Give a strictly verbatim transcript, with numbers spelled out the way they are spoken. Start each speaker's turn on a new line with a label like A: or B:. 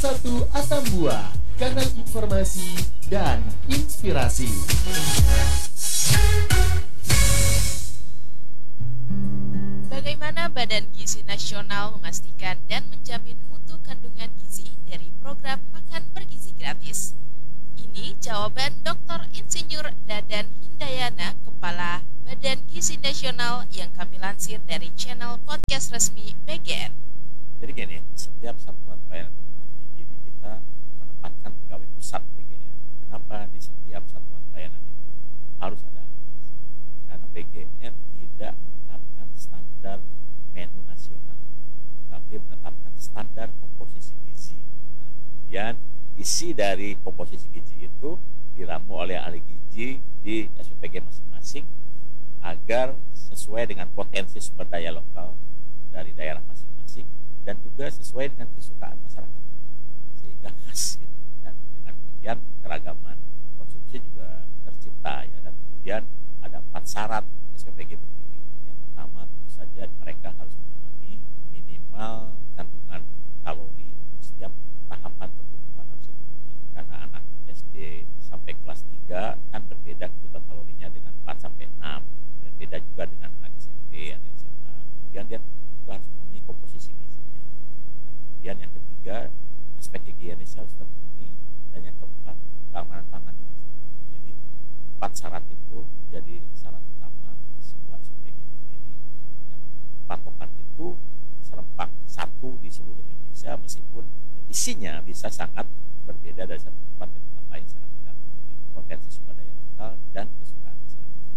A: satu Asam Buah, kanal informasi dan inspirasi.
B: Bagaimana Badan Gizi Nasional memastikan dan menjamin mutu kandungan gizi dari program makan bergizi gratis? Ini jawaban doktor Insinyur Dadan Hindayana, Kepala Badan Gizi Nasional yang kami lansir dari channel podcast resmi B G N.
C: Jadi gini, setiap satuan pelayanan kebutuhan gizi ini kita menempatkan pegawai pusat B G N. Kenapa di setiap satuan pelayanan itu harus ada gizi? Karena B G N tidak menetapkan standar menu nasional, tetapi menetapkan standar komposisi gizi. Nah, kemudian isi dari komposisi gizi itu diramu oleh ahli gizi di S P P G masing-masing agar sesuai dengan potensi sumber daya lokal dari daerah masing-masing dan juga sesuai dengan kesukaan masyarakat sehingga khas gitu. Dan dengan demikian keragaman konsumsi juga tercipta ya. Dan kemudian ada empat syarat S P P G berdiri. Yang pertama tentu saja mereka harus memahami minimal kandungan kalori untuk setiap tahapan pertumbuhan harus dipenuhi, karena anak S D sampai kelas tiga kan berbeda kebutuhan kalorinya dengan empat sampai enam, dan beda juga dengan anak S M P, anak S M A. Kemudian dia juga harus memenuhi komposisi gizinya. Nah, kemudian yang ketiga, aspek higienisnya harus terpenuhi, dan yang keempat, keamanan pangan harus terpenuhi. Jadi empat syarat itu menjadi syarat utama sebuah S P P G berdiri, dan patokan itu serempak satu di seluruh Indonesia, meskipun isinya bisa sangat berbeda dari satu tempat ke tempat lain, sangat tergantung dari potensi sumber daya